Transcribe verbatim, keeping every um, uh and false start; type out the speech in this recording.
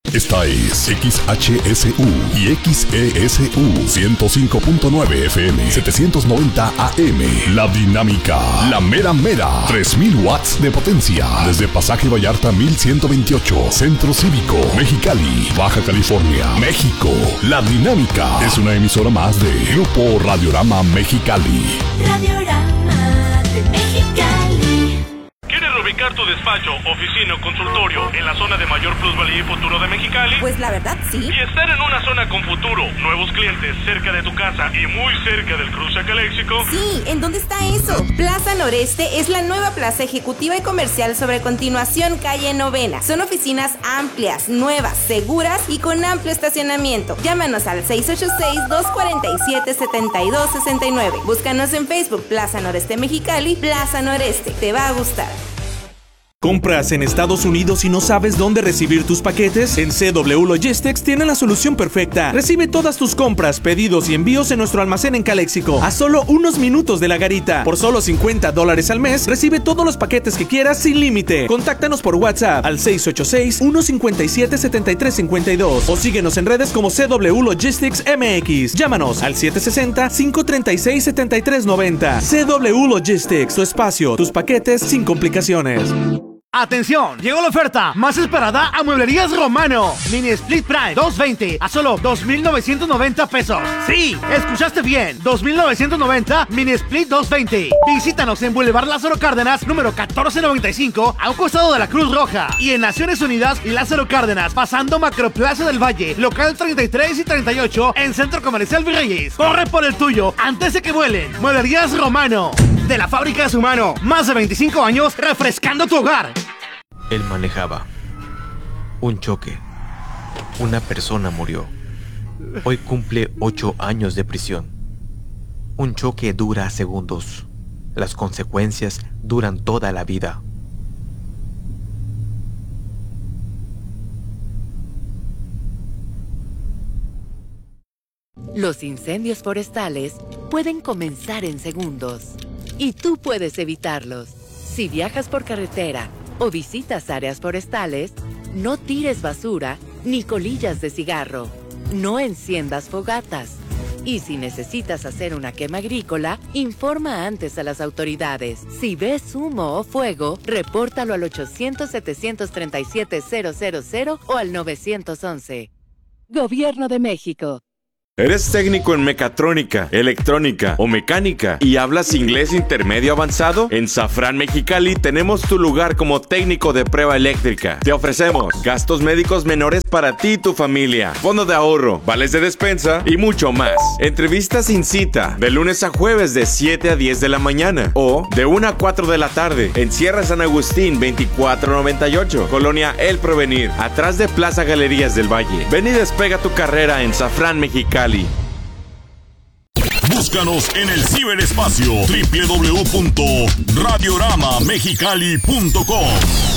Esta es X H S U y X E S U ciento cinco punto nueve F M, setecientos noventa A M. La Dinámica, la mera mera, tres mil watts de potencia. Desde Pasaje Vallarta mil ciento veintiocho, Centro Cívico, Mexicali, Baja California, México. La Dinámica es una emisora más de Grupo Radiorama Mexicali. Radiorama de Mexicali. ¿Quieres reubicar tu despacho, oficina o consultorio en la zona de mayor plusvalía y futuro de Mexicali? Pues la verdad sí. Y estar en una zona con futuro, nuevos clientes, cerca de tu casa y muy cerca del cruce a Caléxico. Sí, ¿en dónde está eso? Plaza Noreste es la nueva plaza ejecutiva y comercial sobre Continuación Calle Novena. Son oficinas amplias, nuevas, seguras y con amplio estacionamiento. Llámanos al seis ocho seis, dos cuatro siete, siete dos seis nueve. Búscanos en Facebook Plaza Noreste Mexicali, Plaza Noreste. Te va a gustar. ¿Compras en Estados Unidos y no sabes dónde recibir tus paquetes? En C W Logistics tienen la solución perfecta. Recibe todas tus compras, pedidos y envíos en nuestro almacén en Caléxico, a solo unos minutos de la garita. Por solo cincuenta dólares al mes, recibe todos los paquetes que quieras sin límite. Contáctanos por WhatsApp al seis ocho seis, uno cinco siete, siete tres cinco dos o síguenos en redes como C W Logistics M X. Llámanos al siete seis cero, cinco tres seis, siete tres nueve cero. C W Logistics, tu espacio, tus paquetes sin complicaciones. ¡Atención! Llegó la oferta más esperada a Mueblerías Romano. Mini Split Prime doscientos veinte a solo dos mil novecientos noventa pesos. Sí, escuchaste bien. dos mil novecientos noventa Mini Split doscientos veinte. Visítanos en Boulevard Lázaro Cárdenas, número catorce noventa y cinco, a un costado de la Cruz Roja. Y en Naciones Unidas y Lázaro Cárdenas, pasando Macroplaza del Valle, local treinta y tres y treinta y ocho, en Centro Comercial Virreyes. Corre por el tuyo antes de que vuelen. Mueblerías Romano. De la fábrica de su mano. Más de veinticinco años refrescando tu hogar. Él manejaba. Un choque. Una persona murió. Hoy cumple ocho años de prisión. Un choque dura segundos. Las consecuencias duran toda la vida. Los incendios forestales pueden comenzar en segundos y tú puedes evitarlos. Si viajas por carretera o visitas áreas forestales, no tires basura ni colillas de cigarro. No enciendas fogatas. Y si necesitas hacer una quema agrícola, informa antes a las autoridades. Si ves humo o fuego, repórtalo al ochocientos, setecientos treinta y siete, cero cero cero o al nueve once. Gobierno de México. ¿Eres técnico en mecatrónica, electrónica o mecánica y hablas inglés intermedio avanzado? En Safran Mexicali tenemos tu lugar como técnico de prueba eléctrica. Te ofrecemos gastos médicos menores para ti y tu familia, fondo de ahorro, vales de despensa y mucho más. Entrevistas sin cita, de lunes a jueves de siete a diez de la mañana o de una a cuatro de la tarde en Sierra San Agustín veinticuatro noventa y ocho, Colonia El Provenir, atrás de Plaza Galerías del Valle. Ven y despega tu carrera en Safran Mexicali. Búscanos en el ciberespacio doble u doble u doble u punto radiorama mexicali punto com.